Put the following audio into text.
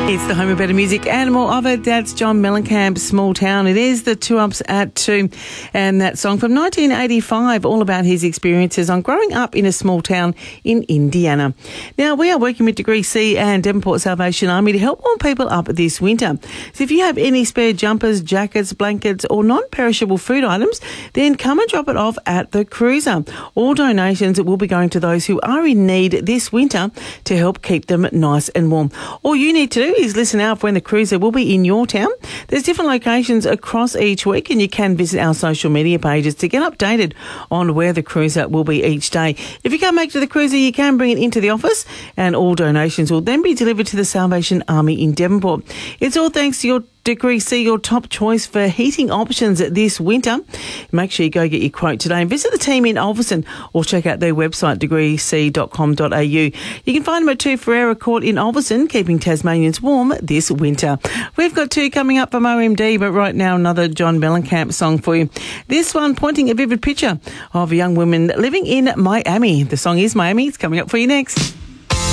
It's the home of better music and more of it. That's John Mellencamp, Small Town. It is the 2 Ups at 2. And that song from 1985, all about his experiences on growing up in a small town in Indiana. Now, we are working with Degree C and Devonport Salvation Army to help warm people up this winter. So if you have any spare jumpers, jackets, blankets or non-perishable food items, then come and drop it off at the Cruiser. All donations will be going to those who are in need this winter to help keep them nice and warm. All you need to do is listen out for when the Cruiser will be in your town. There's different locations across each week, and you can visit our social media pages to get updated on where the Cruiser will be each day. If you can't make it to the Cruiser, you can bring it into the office, and all donations will then be delivered to the Salvation Army in Devonport. It's all thanks to your Degree C, your top choice for heating options this winter. Make sure you go get your quote today and visit the team in Ulverstone or check out their website, degreec.com.au. You can find them at 2 Ferreira Court in Ulverstone, keeping Tasmanians warm this winter. We've got 2 coming up from OMD, but right now another John Mellencamp song for you. This one pointing a vivid picture of young women living in Miami. The song is Miami. It's coming up for you next.